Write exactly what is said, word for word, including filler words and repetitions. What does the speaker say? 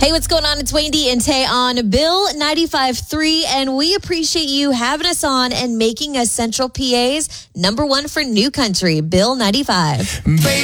Hey, what's going on? It's Wayne D and Tay on Bill ninety-five point three, and we appreciate you having us on and making us Central P A's number one for new country, Bill ninety-five. Baby.